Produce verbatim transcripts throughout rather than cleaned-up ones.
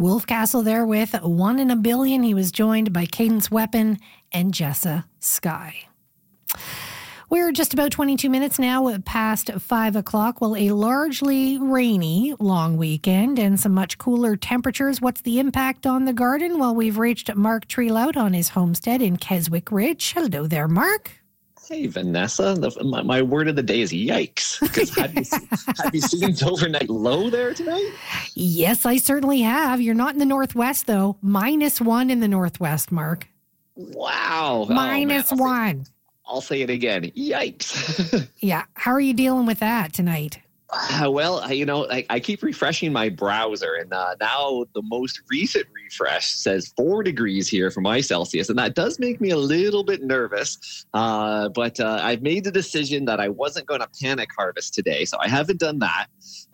Wolfcastle there with One in a Billion. He was joined by Cadence Weapon and Jessa Sky. We're just about twenty-two minutes now past five o'clock. Well, a largely rainy long weekend and some much cooler temperatures. What's the impact on the garden? Well, we've reached Mark Treelout on his homestead in Keswick Ridge. Hello there, Mark. Hey, Vanessa. The, my, my word of the day is yikes. Because have you, have you seen the overnight low there tonight? Yes, I certainly have. You're not in the Northwest, though. Minus one in the Northwest, Mark. Wow. Minus oh, one. I'll say it again. Yikes. Yeah. How are you dealing with that tonight? Uh, well, I, you know, I, I keep refreshing my browser, and uh, now the most recent refresh says four degrees here for my Celsius, and that does make me a little bit nervous. Uh, but uh, I've made the decision that I wasn't going to panic harvest today, so I haven't done that.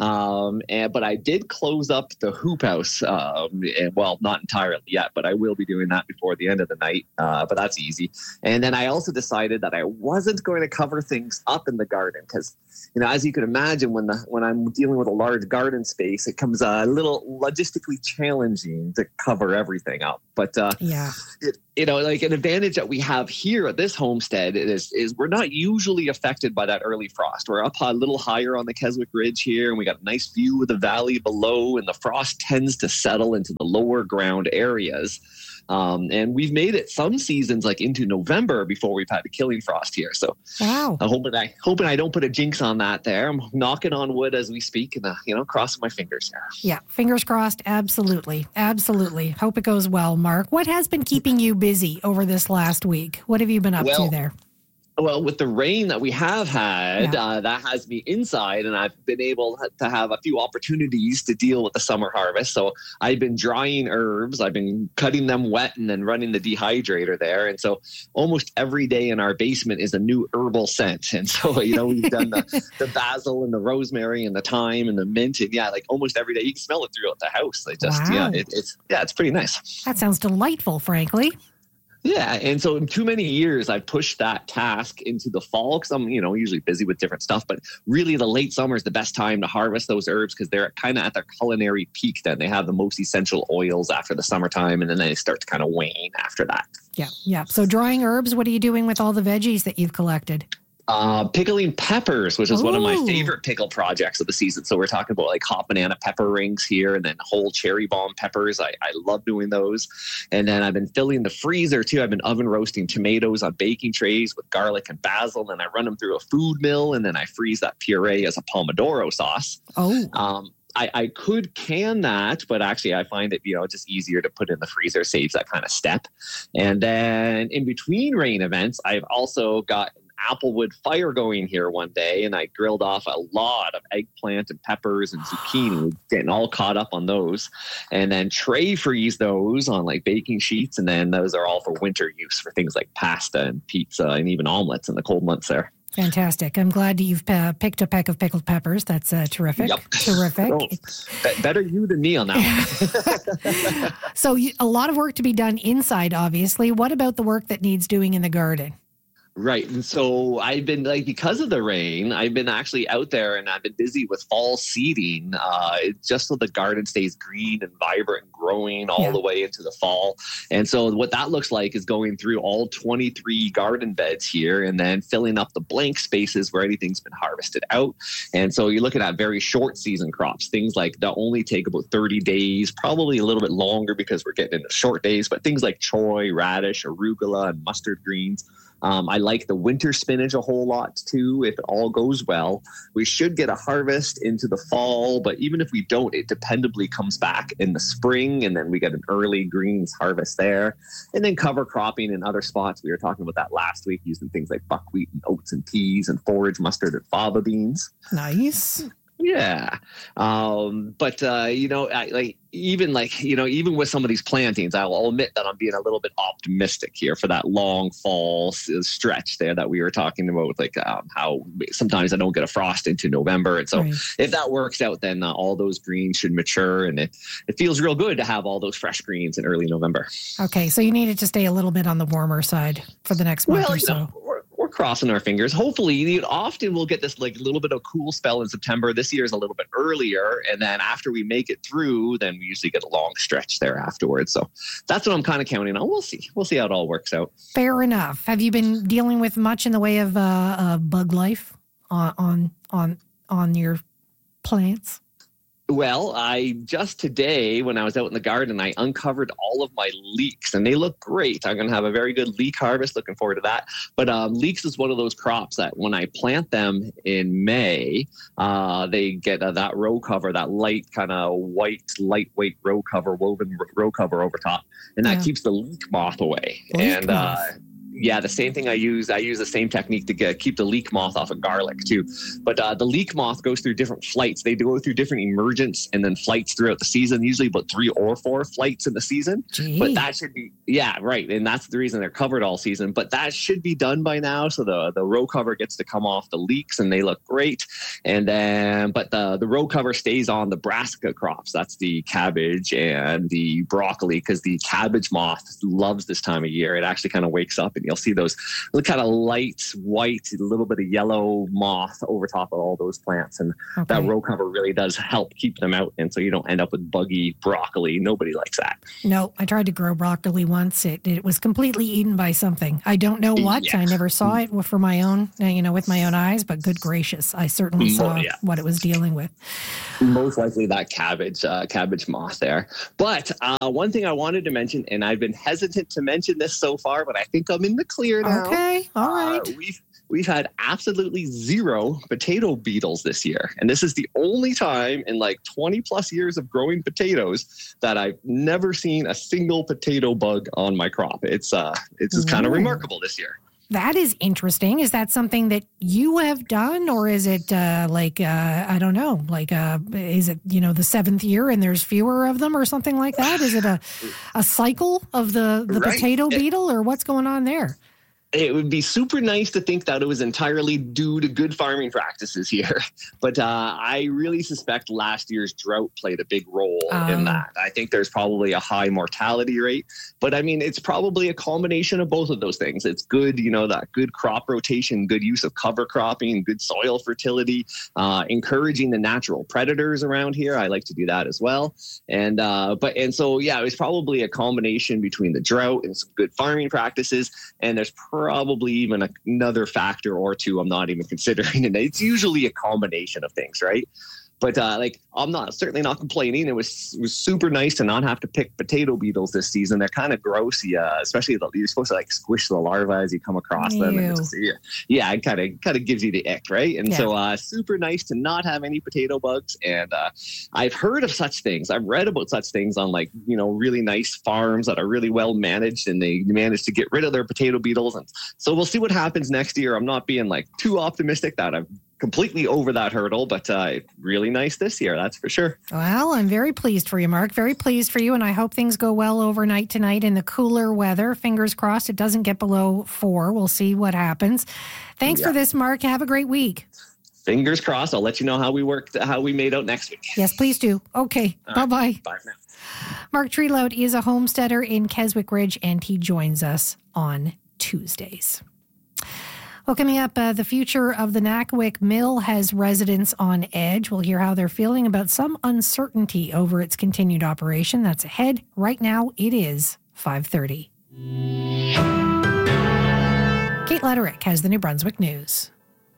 Um, and but I did close up the hoop house. Um, and, well, not entirely yet, but I will be doing that before the end of the night. Uh, but that's easy. And then I also decided that I wasn't going to cover things up in the garden because, you know, as you can imagine, when the when I'm dealing with a large garden space, it comes a little logistically challenging to cover everything up. But uh, yeah, it, you know, like an advantage that we have here at this homestead is is we're not usually affected by that early frost. We're up a little higher on the Keswick Ridge here, and we got a nice view of the valley below, and the frost tends to settle into the lower ground areas. Um, and we've made it some seasons like into November before we've had a killing frost here. So wow. I'm hoping I hoping I don't put a jinx on that there. I'm knocking on wood as we speak and, uh, you know, crossing my fingers here. Yeah, fingers crossed. Absolutely. Absolutely. Hope it goes well, Mark. What has been keeping you busy over this last week? What have you been up well, to there? Well, with the rain that we have had, yeah. uh, that has me inside, and I've been able to have a few opportunities to deal with the summer harvest. So I've been drying herbs. I've been cutting them wet and then running the dehydrator there. And so almost every day in our basement is a new herbal scent. And so, you know, we've done the, the basil and the rosemary and the thyme and the mint. And yeah, like almost every day you can smell it throughout the house. Like just, wow. yeah, it, it's, yeah, it's pretty nice. That sounds delightful, frankly. Yeah. And so in too many years, I've pushed that task into the fall because I'm, you know, usually busy with different stuff. But really, the late summer is the best time to harvest those herbs because they're kind of at their culinary peak then. They have the most essential oils after the summertime, and then they start to kind of wane after that. Yeah. Yeah. So drying herbs, what are you doing with all the veggies that you've collected? Uh, pickling peppers, which is Ooh. one of my favorite pickle projects of the season. So we're talking about like hot banana pepper rings here and then whole cherry bomb peppers. I, I love doing those. And then I've been filling the freezer too. I've been oven roasting tomatoes on baking trays with garlic and basil. And I run them through a food mill and then I freeze that puree as a pomodoro sauce. Oh, um, I, I could can that, but actually I find it, you know, just easier to put in the freezer, saves that kind of step. And then in between rain events, I've also got applewood fire going here one day, and I grilled off a lot of eggplant and peppers and zucchini, getting all caught up on those, and then tray freeze those on like baking sheets, and then those are all for winter use for things like pasta and pizza and even omelets in the cold months there. Fantastic. I'm glad you've uh, picked a peck of pickled peppers. That's uh, terrific. Yep. Terrific. Oh, be- better you than me on that one. So you, a lot of work to be done inside, obviously. What about the work that needs doing in the garden? Right. And so I've been like, because of the rain, I've been actually out there and I've been busy with fall seeding, uh, just so the garden stays green and vibrant and growing all yeah. the way into the fall. And so what that looks like is going through all twenty-three garden beds here and then filling up the blank spaces where anything's been harvested out. And so you're looking at very short season crops, things like that only take about thirty days, probably a little bit longer because we're getting into short days, but things like choy, radish, arugula, and mustard greens. Um, I like the winter spinach a whole lot too, if it all goes well. We should get a harvest into the fall, but even if we don't, it dependably comes back in the spring, and then we get an early greens harvest there. And then cover cropping in other spots. We were talking about that last week, using things like buckwheat and oats and peas and forage mustard and fava beans. Nice. Yeah. Um, but, uh, you know, I, like even like, you know, even with some of these plantings, I'll, I'll admit that I'm being a little bit optimistic here for that long fall stretch there that we were talking about, like um, how sometimes I don't get a frost into November. And so right. if that works out, then uh, all those greens should mature, and it, it feels real good to have all those fresh greens in early November. Okay. So you need it to stay a little bit on the warmer side for the next month well, or so. You know, we're, we're crossing our fingers. Hopefully, you know, often we'll get this like little bit of cool spell in September. This year is a little bit earlier, and then after we make it through, then we usually get a long stretch there afterwards. So that's what I'm kind of counting on. We'll see. We'll see how it all works out. Fair enough. Have you been dealing with much in the way of uh, uh, bug life on on on on your plants? Well, I just today, when I was out in the garden, I uncovered all of my leeks, and they look great. I'm going to have a very good leek harvest. Looking forward to that. But um, leeks is one of those crops that when I plant them in May, uh, they get uh, that row cover, that light kind of white, lightweight row cover, woven row cover over top, and that yeah. keeps the leek moth away. Leek and moth. Uh, Yeah, the same thing I use. I use the same technique to get, keep the leek moth off of garlic too. But uh, the leek moth goes through different flights. They go through different emergence and then flights throughout the season, usually about three or four flights in the season. Gee. But that should be, yeah, right. And that's the reason they're covered all season. But that should be done by now. So the, the row cover gets to come off the leeks and they look great. And then, but the, the row cover stays on the brassica crops. That's the cabbage and the broccoli, because the cabbage moth loves this time of year. It actually kind of wakes up and you'll see those kind of light white, a little bit of yellow moth over top of all those plants. And okay. that row cover really does help keep them out. And so you don't end up with buggy broccoli. Nobody likes that. No, I tried to grow broccoli once. It it was completely eaten by something. I don't know what. Yeah. I never saw it for my own, you know, with my own eyes, but good gracious, I certainly saw oh, yeah. what it was dealing with. Most likely that cabbage, uh, cabbage moth there. But uh, one thing I wanted to mention, and I've been hesitant to mention this so far, but I think I'm in the clear now. Okay, all right. Uh, we've we've had absolutely zero potato beetles this year, and this is the only time in like twenty plus years of growing potatoes that I've never seen a single potato bug on my crop. It's uh, it's just kind of remarkable this year. That is interesting. Is that something that you have done, or is it uh, like, uh, I don't know, like, uh, is it, you know, the seventh year and there's fewer of them or something like that? Is it a, a cycle of the, the right. potato beetle, or what's going on there? It would be super nice to think that it was entirely due to good farming practices here. But uh, I really suspect last year's drought played a big role um, in that. I think there's probably a high mortality rate. But I mean, it's probably a combination of both of those things. It's good, you know, that good crop rotation, good use of cover cropping, good soil fertility, uh, encouraging the natural predators around here. I like to do that as well. And uh, but and so, yeah, it was probably a combination between the drought and some good farming practices. And there's probably even another factor or two I'm not even considering. And it's usually a combination of things, right? But uh, like, I'm not certainly not complaining. It was it was super nice to not have to pick potato beetles this season. They're kind of grossy, uh, especially the, you're supposed to like squish the larvae as you come across Ew. them. And just, yeah, yeah, it kind of kind of gives you the ick, right? And yeah. so uh, super nice to not have any potato bugs. And uh, I've heard of such things. I've read about such things on like, you know, really nice farms that are really well managed, and they manage to get rid of their potato beetles. And so we'll see what happens next year. I'm not being like too optimistic that I've completely over that hurdle, but uh, really nice this year, that's for sure. Well, I'm very pleased for you, Mark. Very pleased for you, and I hope things go well overnight tonight in the cooler weather. Fingers crossed it doesn't get below four. We'll see what happens. Thanks yeah. for this, Mark. Have a great week. Fingers crossed. I'll let you know how we worked, how we made out next week. Yes, please do. Okay, All bye-bye. Right. Bye for now. Mark Trelout is a homesteader in Keswick Ridge, and he joins us on Tuesdays. Well, coming up, uh, the future of the Nakawic Mill has residents on edge. We'll hear how they're feeling about some uncertainty over its continued operation. That's ahead. Right now, it is five thirty. Kate Letterick has the New Brunswick News.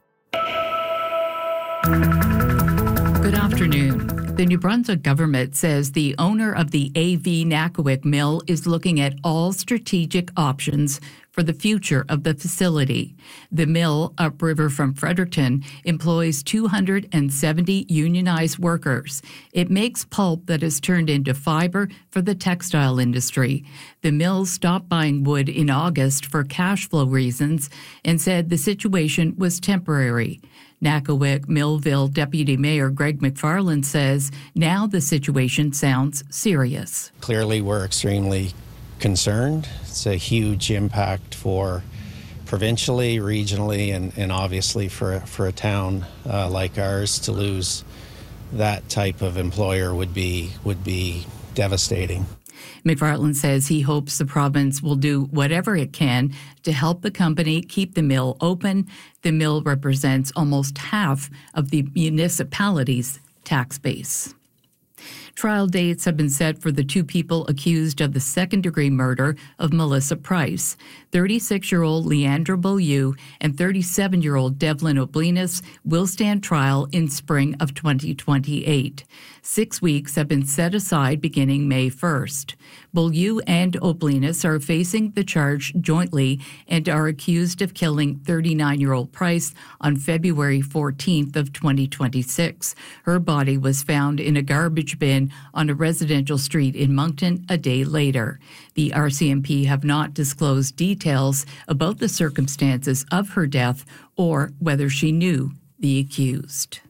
Good afternoon. The New Brunswick government says the owner of the A V Nakawic Mill is looking at all strategic options for the future of the facility. The mill, upriver from Fredericton, employs two hundred seventy unionized workers. It makes pulp that is turned into fiber for the textile industry. The mill stopped buying wood in August for cash flow reasons and said the situation was temporary. Nakawic Millville Deputy Mayor Greg McFarland says now the situation sounds serious. Clearly, we're extremely concerned. It's a huge impact for provincially, regionally, and, and obviously for, for a town uh, like ours. To lose that type of employer would be would be devastating. McFarland says he hopes the province will do whatever it can to help the company keep the mill open. The mill represents almost half of the municipality's tax base. Trial dates have been set for the two people accused of the second-degree murder of Melissa Price. thirty-six-year-old Leandra Beaulieu and thirty-seven-year-old Devlin Oblinus will stand trial in spring of twenty twenty-eight. Six weeks have been set aside beginning May first. Beaulieu and Oblinus are facing the charge jointly and are accused of killing thirty-nine-year-old Price on February fourteenth of twenty twenty-six. Her body was found in a garbage bin on a residential street in Moncton a day later. The R C M P have not disclosed details about the circumstances of her death or whether she knew the accused.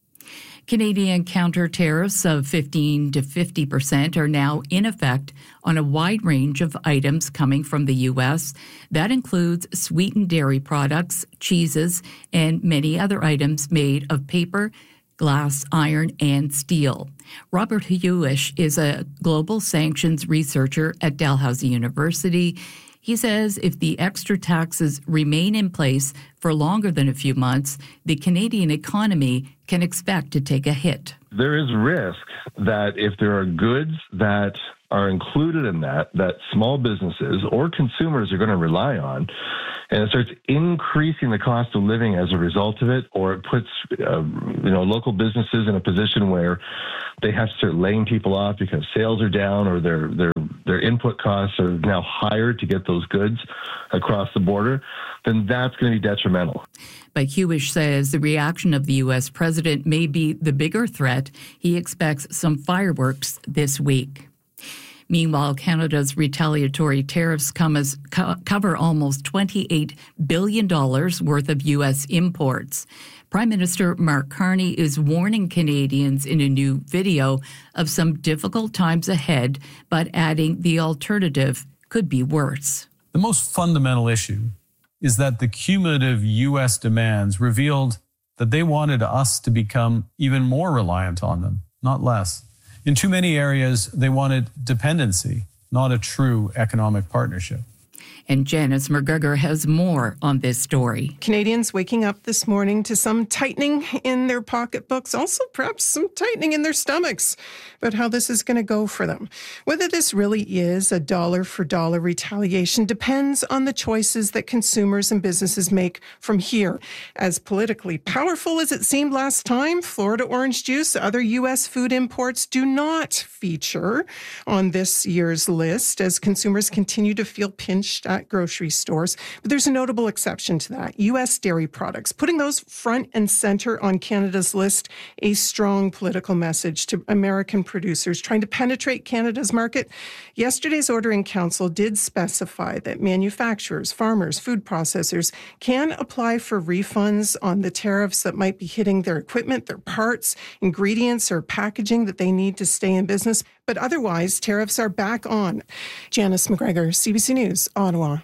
Canadian counter tariffs of fifteen to fifty percent are now in effect on a wide range of items coming from the U S. That includes sweetened dairy products, cheeses, and many other items made of paper, glass, iron, and steel. Robert Hewish is a global sanctions researcher at Dalhousie University. He says if the extra taxes remain in place for longer than a few months, the Canadian economy can expect to take a hit. There is risk that if there are goods that are included in that, that small businesses or consumers are going to rely on, and it starts increasing the cost of living as a result of it, or it puts uh, you know local businesses in a position where they have to start laying people off because sales are down or their their their input costs are now higher to get those goods across the border, then that's going to be detrimental. But Hewish says the reaction of the U S president may be the bigger threat. He expects some fireworks this week. Meanwhile, Canada's retaliatory tariffs come as co- cover almost twenty-eight billion dollars worth of U S imports. Prime Minister Mark Carney is warning Canadians in a new video of some difficult times ahead, but adding the alternative could be worse. The most fundamental issue is that the cumulative U S demands revealed that they wanted us to become even more reliant on them, not less. In too many areas, they wanted dependency, not a true economic partnership. And Janice McGregor has more on this story. Canadians waking up this morning to some tightening in their pocketbooks, also perhaps some tightening in their stomachs, about how this is going to go for them. Whether this really is a dollar for dollar retaliation depends on the choices that consumers and businesses make from here. As politically powerful as it seemed last time, Florida orange juice, other U S food imports do not feature on this year's list as consumers continue to feel pinched at grocery stores. But there's a notable exception to that. U S dairy products, putting those front and center on Canada's list, a strong political message to American producers trying to penetrate Canada's market. Yesterday's Order in Council did specify that manufacturers, farmers, food processors can apply for refunds on the tariffs that might be hitting their equipment, their parts, ingredients, or packaging that they need to stay in business. But otherwise, tariffs are back on. Janice McGregor, C B C News, Ottawa.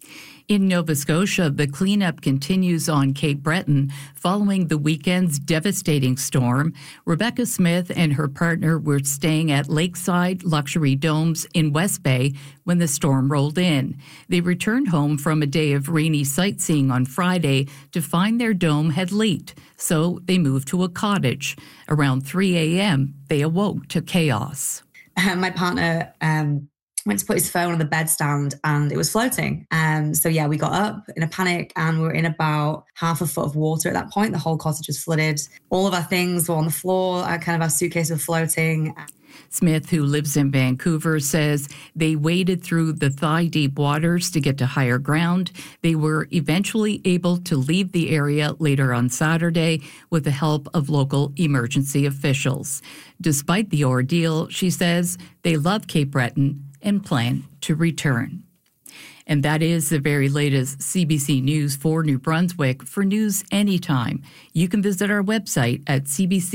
In Nova Scotia, the cleanup continues on Cape Breton following the weekend's devastating storm. Rebecca Smith and her partner were staying at Lakeside Luxury Domes in West Bay when the storm rolled in. They returned home from a day of rainy sightseeing on Friday to find their dome had leaked, so they moved to a cottage. Around three a.m., they awoke to chaos. Uh, my partner um, went to put his phone on the bedstand and it was floating. Um, so yeah, we got up in a panic and we were in about half a foot of water at that point. The whole cottage was flooded. All of our things were on the floor. Our, kind of our suitcase was floating. Smith, who lives in Vancouver, says they waded through the thigh-deep waters to get to higher ground. They were eventually able to leave the area later on Saturday with the help of local emergency officials. Despite the ordeal, she says they love Cape Breton and plan to return. And that is the very latest C B C News for New Brunswick. For news anytime, you can visit our website at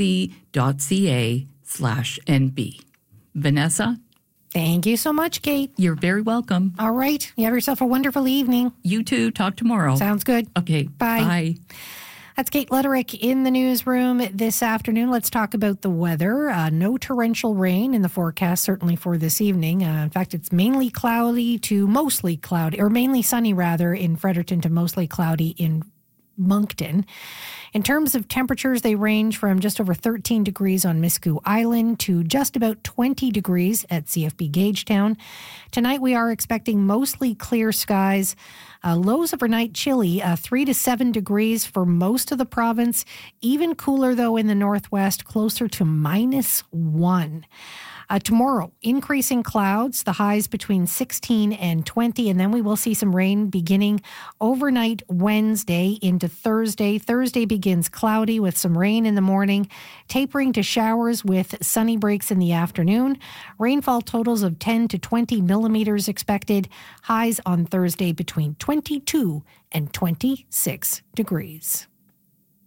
cbc.ca slash NB. Vanessa? Thank you so much, Kate. You're very welcome. All right. You have yourself a wonderful evening. You too. Talk tomorrow. Sounds good. Okay. Bye. Bye. That's Kate Letterick in the newsroom this afternoon. Let's talk about the weather. Uh, no torrential rain in the forecast, certainly for this evening. Uh, in fact, it's mainly cloudy to mostly cloudy, or mainly sunny rather, in Fredericton to mostly cloudy in Moncton. In terms of temperatures, they range from just over thirteen degrees on Miscou Island to just about twenty degrees at C F B Gagetown. Tonight, we are expecting mostly clear skies. Uh, lows overnight chilly, uh, three to seven degrees for most of the province. Even cooler, though, in the northwest, closer to minus one. Uh, tomorrow, increasing clouds, the highs between sixteen and twenty, and then we will see some rain beginning overnight Wednesday into Thursday. Thursday begins cloudy with some rain in the morning, tapering to showers with sunny breaks in the afternoon. Rainfall totals of ten to twenty millimeters expected. Highs on Thursday between twenty-two and twenty-six degrees.